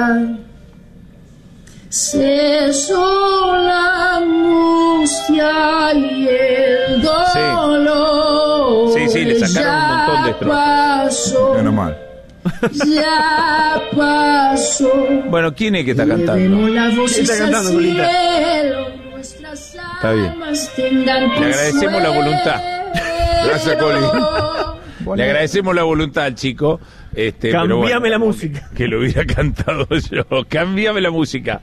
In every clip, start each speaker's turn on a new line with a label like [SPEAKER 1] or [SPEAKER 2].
[SPEAKER 1] cesó la angustia y el dolor.
[SPEAKER 2] Sí, le sacaron un montón de estrofas.
[SPEAKER 3] Menos mal.
[SPEAKER 1] Ya pasó.
[SPEAKER 2] Bueno, ¿quién es que está cantando?
[SPEAKER 1] Está cantando, Colita.
[SPEAKER 2] Está bien. Le agradecemos la voluntad.
[SPEAKER 3] Gracias, Coli.
[SPEAKER 2] Le agradecemos la voluntad al chico.
[SPEAKER 4] Cambiame
[SPEAKER 2] bueno,
[SPEAKER 4] la música.
[SPEAKER 2] Que lo hubiera cantado yo. Cambiame la música.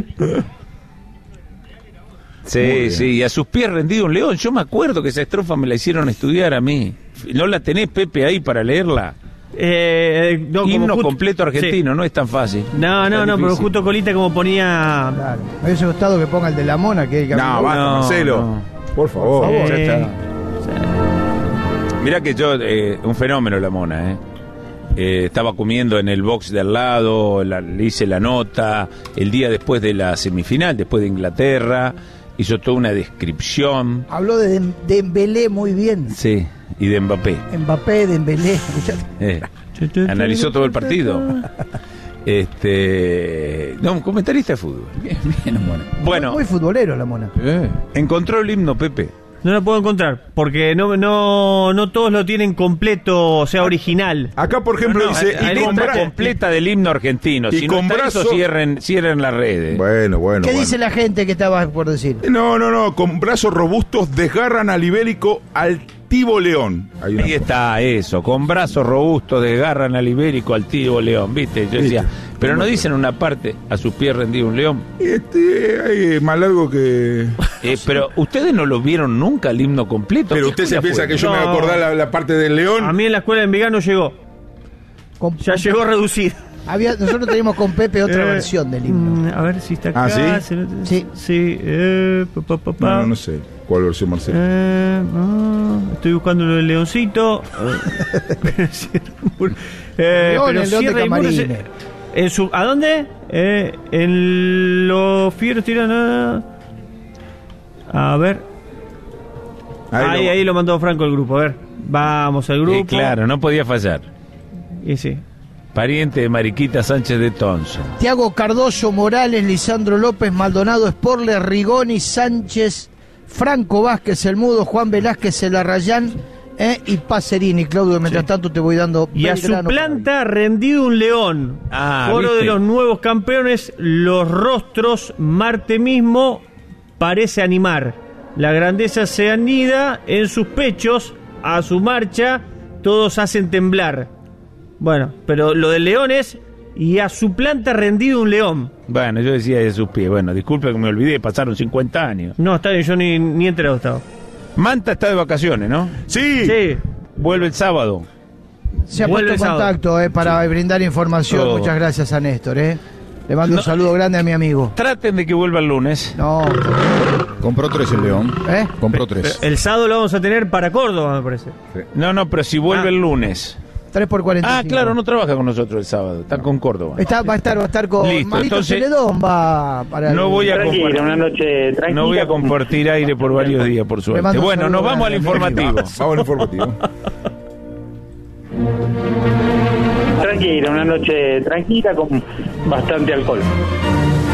[SPEAKER 2] Sí, y a sus pies rendido un león. Yo me acuerdo que esa estrofa me la hicieron estudiar a mí. ¿No la tenés, Pepe, ahí para leerla?
[SPEAKER 4] No,
[SPEAKER 2] himno completo argentino, sí. No es tan fácil.
[SPEAKER 4] No, pero justo Colita como ponía...
[SPEAKER 5] Claro. Me hubiese gustado que ponga el de la mona.
[SPEAKER 3] No, basta, Marcelo.
[SPEAKER 2] No.
[SPEAKER 3] Por favor.
[SPEAKER 2] Ya está. Mirá que yo, un fenómeno la mona, estaba comiendo en el box de al lado, le hice la nota, el día después de la semifinal, después de Inglaterra, hizo toda una descripción.
[SPEAKER 5] Habló de Dembélé muy bien.
[SPEAKER 2] Sí, y de Mbappé.
[SPEAKER 5] Mbappé, Dembélé.
[SPEAKER 2] Analizó todo el partido. No, un comentarista de fútbol. Bien, bueno.
[SPEAKER 5] Muy futbolero la mona.
[SPEAKER 2] Encontró el himno, Pepe.
[SPEAKER 4] No lo puedo encontrar, porque no todos lo tienen completo, o sea, original.
[SPEAKER 3] Acá, por ejemplo, dice...
[SPEAKER 2] Hay letra completa del himno argentino.
[SPEAKER 3] Y
[SPEAKER 2] si
[SPEAKER 3] con
[SPEAKER 2] no está
[SPEAKER 3] brazo...
[SPEAKER 2] eso, cierren las redes.
[SPEAKER 3] Bueno.
[SPEAKER 5] ¿Qué dice la gente que estaba por decir?
[SPEAKER 3] No. Con brazos robustos desgarran al ibérico altivo león.
[SPEAKER 2] Ahí está eso. Con brazos robustos desgarran al ibérico altivo león. ¿Viste? Yo decía... Pero no dicen una parte, a sus pies rendido un león.
[SPEAKER 3] Hay más largo que...
[SPEAKER 2] Pero ustedes no lo vieron nunca el himno completo.
[SPEAKER 3] Pero usted se piensa que yo me voy a acordar la parte del león.
[SPEAKER 4] A mí en la escuela de Envigado no llegó. Ya llegó reducido.
[SPEAKER 5] Nosotros teníamos con Pepe otra versión del himno.
[SPEAKER 4] A ver si está acá.
[SPEAKER 3] ¿Ah, sí?
[SPEAKER 4] Sí.
[SPEAKER 3] No sé. ¿Cuál versión, Marcelo?
[SPEAKER 4] Estoy buscando lo del leoncito.
[SPEAKER 5] León, el león de Camarines.
[SPEAKER 4] ¿A dónde? En los fieros tiran. A ver. Ahí lo mandó Franco el grupo. A ver. Vamos al grupo.
[SPEAKER 2] Claro, no podía fallar.
[SPEAKER 4] Y sí.
[SPEAKER 2] Pariente de Mariquita Sánchez de Thompson.
[SPEAKER 5] Tiago Cardoso, Morales, Lisandro López, Maldonado, Sporle, Rigoni, Sánchez, Franco Vázquez, el Mudo, Juan Velázquez, el Arrayán y Pacerini. Claudio, mientras tanto te voy dando...
[SPEAKER 4] Y a su planta rendido un león. Foro de los nuevos campeones, los rostros, Marte mismo parece animar. La grandeza se anida en sus pechos, a su marcha todos hacen temblar. Bueno, pero lo del león es y a su planta rendido un león.
[SPEAKER 2] Bueno, yo decía de sus pies. Bueno, disculpe que me olvidé, pasaron 50 años.
[SPEAKER 4] No, está bien, yo ni enterado estaba.
[SPEAKER 2] Manta está de vacaciones, ¿no?
[SPEAKER 3] Sí.
[SPEAKER 2] Vuelve el sábado.
[SPEAKER 5] Se ha puesto en contacto para brindar información. Muchas gracias a Néstor. Le mando un saludo grande a mi amigo.
[SPEAKER 2] Traten de que vuelva el lunes.
[SPEAKER 5] No.
[SPEAKER 3] Compró 3 el león. Compró 3.
[SPEAKER 4] El sábado lo vamos a tener para Córdoba, me parece.
[SPEAKER 2] Sí. No, pero si vuelve el lunes.
[SPEAKER 5] 3 por 45.
[SPEAKER 2] Claro, no trabaja con nosotros el sábado, está con Córdoba.
[SPEAKER 5] Va a estar con
[SPEAKER 2] Listo, entonces,
[SPEAKER 5] Celedón, va para
[SPEAKER 2] no voy a compartir
[SPEAKER 6] una noche tranquila.
[SPEAKER 2] No voy a compartir aire por varios días, por suerte. Bueno, nos vamos al informativo.
[SPEAKER 3] Vamos al informativo.
[SPEAKER 6] Tranquila, una noche tranquila con bastante alcohol.